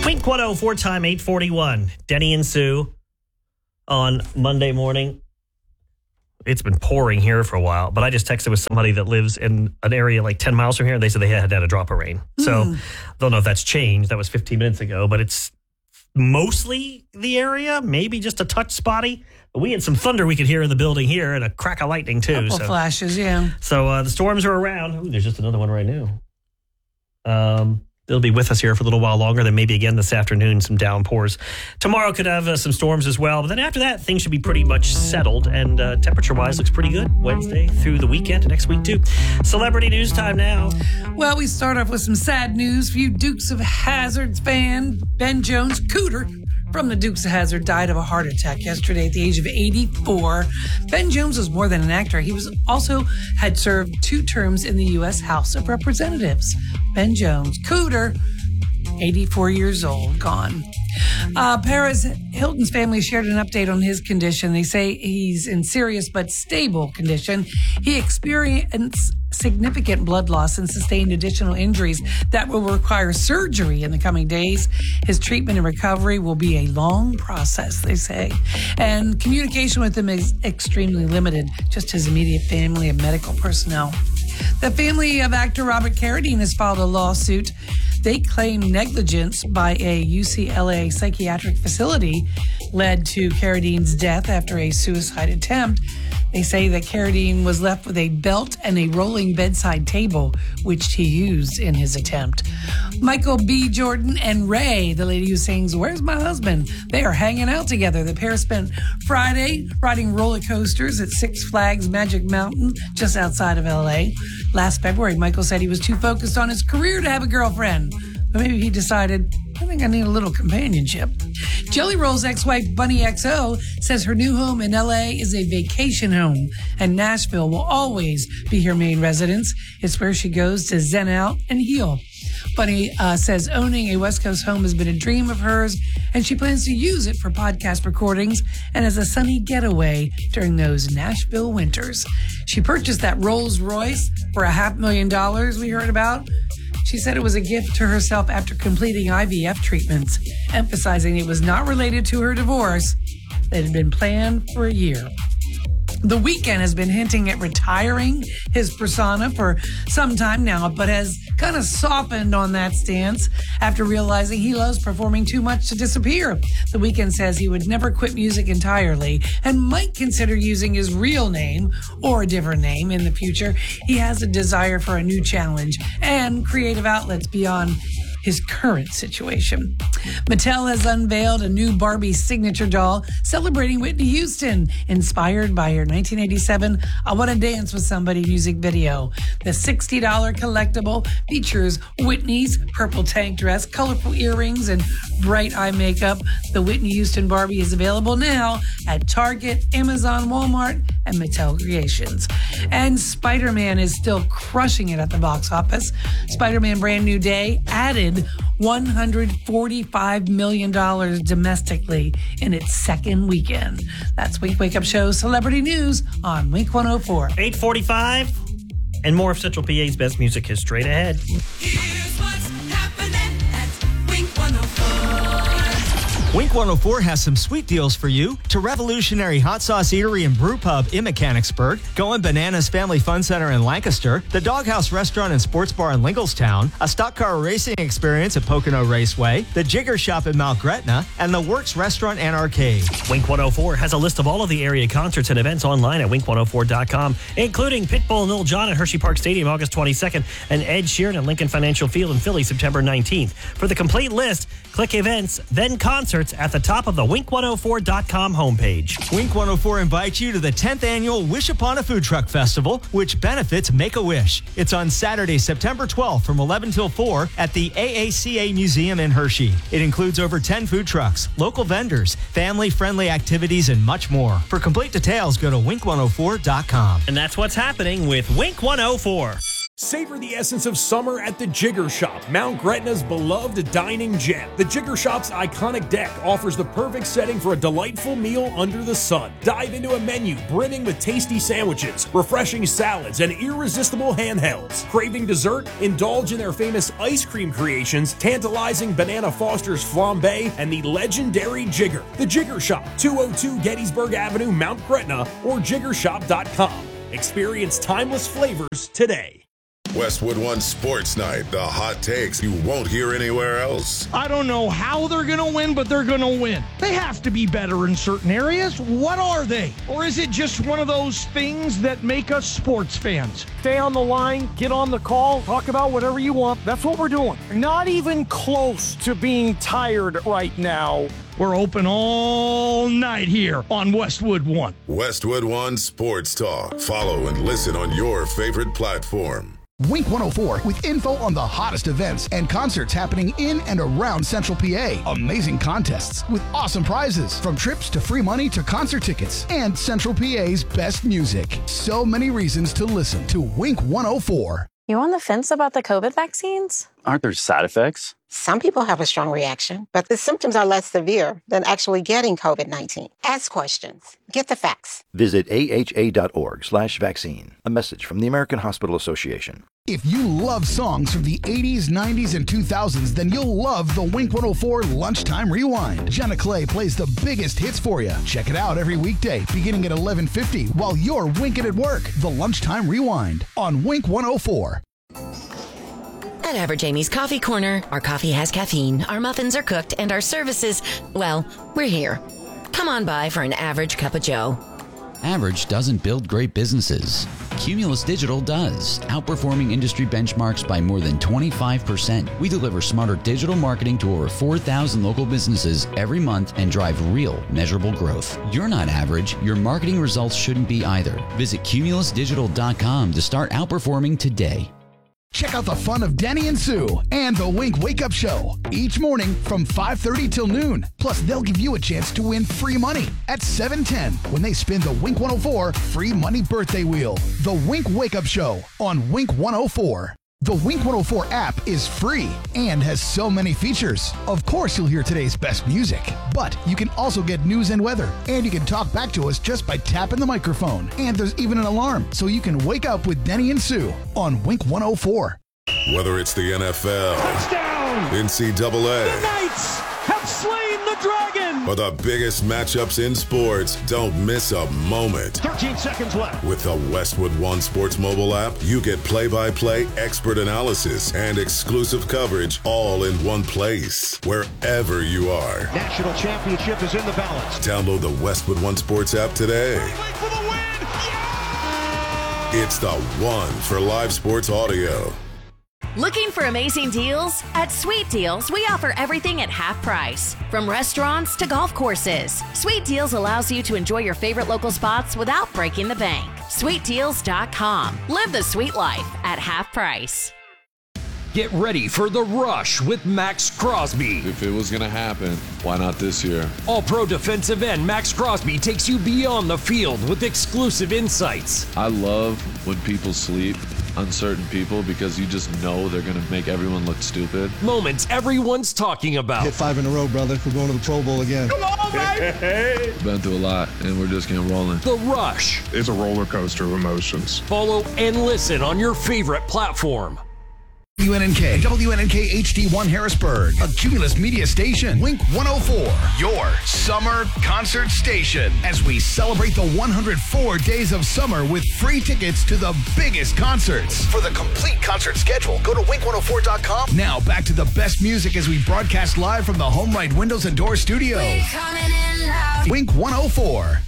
Wink 104 time, 8:41. Denny and Sue on Monday morning. It's been pouring here for a while, but I just texted with somebody that lives in an area like 10 miles from here, and they said they had a drop of rain. So don't know if that's changed. That was 15 minutes ago, but it's mostly the area, maybe just a touch spotty. But we had some thunder we could hear in the building here and a crack of lightning, too. Couple flashes, yeah. So the storms are around. Ooh, there's just another one right now. They'll be with us here for a little while longer, then maybe again this afternoon, some downpours. Tomorrow could have some storms as well, but then after that, things should be pretty much settled, and temperature-wise looks pretty good Wednesday through the weekend and next week, too. Celebrity news time now. Well, we start off with some sad news for you Dukes of Hazzard fan. Ben Jones, Cooter, from the Dukes of Hazzard, died of a heart attack yesterday at the age of 84. Ben Jones was more than an actor. He was also had served 2 terms in the U.S. House of Representatives. Ben Jones, Cooter, 84 years old, gone. Paris Hilton's family shared an update on his condition. They say he's in serious but stable condition. He experienced significant blood loss and sustained additional injuries that will require surgery in the coming days. His treatment and recovery will be a long process, they say. And communication with him is extremely limited, just his immediate family and medical personnel. The family of actor Robert Carradine has filed a lawsuit. They claim negligence by a UCLA psychiatric facility led to Carradine's death after a suicide attempt. They say that Carradine was left with a belt and a rolling bedside table, which he used in his attempt. Michael B. Jordan and Ray, the lady who sings "Where's My Husband?", they are hanging out together. The pair spent Friday riding roller coasters at Six Flags Magic Mountain, just outside of L.A. Last February, Michael said he was too focused on his career to have a girlfriend. But maybe he decided, I think I need a little companionship. Jelly Roll's ex-wife, Bunny XO, says her new home in L.A. is a vacation home, and Nashville will always be her main residence. It's where she goes to zen out and heal. Bunny says owning a West Coast home has been a dream of hers, and she plans to use it for podcast recordings and as a sunny getaway during those Nashville winters. She purchased that Rolls Royce for $500,000 we heard about. She said it was a gift to herself after completing IVF treatments, emphasizing it was not related to her divorce that had been planned for a year. The Weeknd has been hinting at retiring his persona for some time now, but has kind of softened on that stance after realizing he loves performing too much to disappear. The Weeknd says he would never quit music entirely and might consider using his real name or a different name in the future. He has a desire for a new challenge and creative outlets beyond his current situation. Mattel has unveiled a new Barbie signature doll celebrating Whitney Houston, inspired by her 1987 I Wanna Dance with Somebody music video. The $60 collectible features Whitney's purple tank dress, colorful earrings, and bright eye makeup. The Whitney Houston Barbie is available now at Target, Amazon, Walmart, and Mattel Creations. And Spider-Man is still crushing it at the box office. Spider-Man Brand New Day added $145 million domestically in its second weekend. That's Wink Wake Up Show Celebrity News on Wink 104. 8:45 and more of Central PA's best music is straight ahead. Here's what's happening at Wink 104. Wink 104 has some sweet deals for you. To Revolutionary Hot Sauce Eatery and Brew Pub in Mechanicsburg, Going Bananas Family Fun Center in Lancaster, the Doghouse Restaurant and Sports Bar in Lingelstown, a stock car racing experience at Pocono Raceway, the Jigger Shop in Mount Gretna, and the Works Restaurant and Arcade. Wink 104 has a list of all of the area concerts and events online at wink104.com, including Pitbull and Lil Jon at Hershey Park Stadium August 22nd and Ed Sheeran at Lincoln Financial Field in Philly September 19th. For the complete list, click events, then concerts at the top of the wink104.com homepage. Wink 104 invites you to the 10th annual Wish Upon a Food Truck Festival, which benefits Make-A-Wish. It's on Saturday, September 12th from 11 till 4 at the AACA Museum in Hershey. It includes over 10 food trucks, local vendors, family-friendly activities, and much more. For complete details, go to wink104.com. And that's what's happening with Wink 104. Savor the essence of summer at the Jigger Shop, Mount Gretna's beloved dining gem. The Jigger Shop's iconic deck offers the perfect setting for a delightful meal under the sun. Dive into a menu brimming with tasty sandwiches, refreshing salads, and irresistible handhelds. Craving dessert? Indulge in their famous ice cream creations, tantalizing Banana Foster's flambe, and the legendary Jigger. The Jigger Shop, 202 Gettysburg Avenue, Mount Gretna, or jiggershop.com. Experience timeless flavors today. Westwood One Sports Night, the hot takes you won't hear anywhere else. I don't know how they're going to win, but they're going to win. They have to be better in certain areas. What are they? Or is it just one of those things that make us sports fans? Stay on the line, get on the call, talk about whatever you want. That's what we're doing. Not even close to being tired right now. We're open all night here on Westwood One. Westwood One Sports Talk. Follow and listen on your favorite platform. Wink 104 with info on the hottest events and concerts happening in and around Central PA. Amazing contests with awesome prizes, from trips to free money to concert tickets, and Central PA's best music. So many reasons to listen to Wink 104. You on the fence about the COVID vaccines? Aren't there side effects? Some people have a strong reaction, but the symptoms are less severe than actually getting COVID-19. Ask questions. Get the facts. Visit AHA.org/vaccine. A message from the American Hospital Association. If you love songs from the 80s, 90s, and 2000s, then you'll love the Wink 104 Lunchtime Rewind. Jenna Clay plays the biggest hits for you. Check it out every weekday, beginning at 11:50, while you're winking at work. The Lunchtime Rewind on Wink 104. At Average Amy's Coffee Corner, our coffee has caffeine, our muffins are cooked, and our services, well, we're here. Come on by for an average cup of joe. Average doesn't build great businesses. Cumulus Digital does, outperforming industry benchmarks by more than 25%. We deliver smarter digital marketing to over 4,000 local businesses every month and drive real, measurable growth. You're not average. Your marketing results shouldn't be either. Visit cumulusdigital.com to start outperforming today. Check out the fun of Denny and Sue and the Wink Wake Up Show each morning from 5:30 till noon. Plus, they'll give you a chance to win free money at 7:10 when they spin the Wink 104 free money birthday wheel. The Wink Wake Up Show on Wink 104. The Wink 104 app is free and has so many features. Of course, you'll hear today's best music, but you can also get news and weather, and you can talk back to us just by tapping the microphone. And there's even an alarm, so you can wake up with Denny and Sue on Wink 104. Whether it's the NFL, touchdown, NCAA, the Knights have slain the Dragon, or the biggest matchups in sports, don't miss a moment. 13 seconds left. With the Westwood One Sports mobile app, you get play-by-play expert analysis and exclusive coverage all in one place, wherever you are. National championship is in the balance. Download the Westwood One Sports app today. For the win! Yeah! It's the one for live sports audio. Looking for amazing deals? At Sweet Deals, we offer everything at half price. From restaurants to golf courses, Sweet Deals allows you to enjoy your favorite local spots without breaking the bank. SweetDeals.com. Live the sweet life at half price. Get ready for The Rush with Max Crosby. If it was going to happen, why not this year? All-pro defensive end Max Crosby takes you beyond the field with exclusive insights. I love when people sleep, uncertain people, because you just know they're going to make everyone look stupid. Moments everyone's talking about. Hit 5 in a row, brother. We're going to the Pro Bowl again. Come on, baby! Been through a lot, and we're just getting rolling. The Rush is a roller coaster of emotions. Follow and listen on your favorite platform. WNNK HD1 Harrisburg, a Cumulus media station. Wink 104, your summer concert station. As we celebrate the 104 days of summer with free tickets to the biggest concerts. For the complete concert schedule, go to wink104.com. Now back to the best music as we broadcast live from the Home Right Windows and Door studio. Wink 104.